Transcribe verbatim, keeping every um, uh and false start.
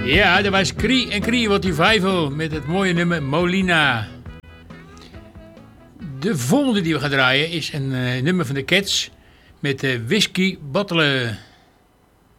Ja, dat was Cree en Cree What Revival met het mooie nummer Molina. De volgende die we gaan draaien is een uh, nummer van de Cats met uh, Whiskey Bottle.